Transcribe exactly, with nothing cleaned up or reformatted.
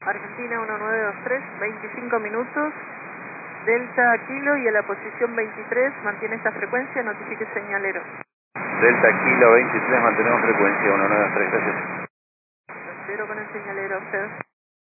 Argentina uno nueve dos tres, veinticinco minutos, Delta Kilo y en la posición veintitrés, mantiene esta frecuencia, notifique señalero. Delta Kilo veintitrés, mantenemos frecuencia uno nueve dos tres, gracias. Espero con el señalero, usted.